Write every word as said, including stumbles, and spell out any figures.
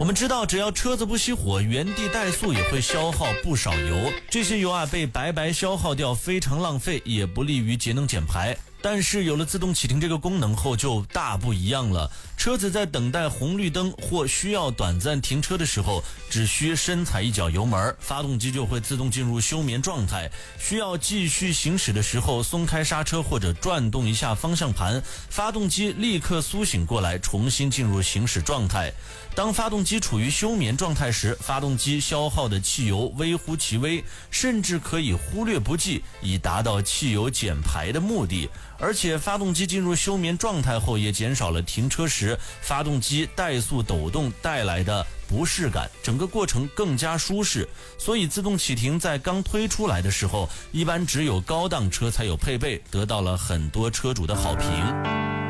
我们知道，只要车子不熄火，原地怠速也会消耗不少油，这些油啊被白白消耗掉，非常浪费，也不利于节能减排。但是有了自动启停这个功能后就大不一样了，车子在等待红绿灯或需要短暂停车的时候，只需深踩一脚油门，发动机就会自动进入休眠状态，需要继续行驶的时候松开刹车或者转动一下方向盘，发动机立刻苏醒过来，重新进入行驶状态。当发动机处于休眠状态时，发动机消耗的汽油微乎其微，甚至可以忽略不计，以达到汽油减排的目的。而且发动机进入休眠状态后，也减少了停车时发动机怠速抖动带来的不适感，整个过程更加舒适。所以自动启停在刚推出来的时候，一般只有高档车才有配备，得到了很多车主的好评。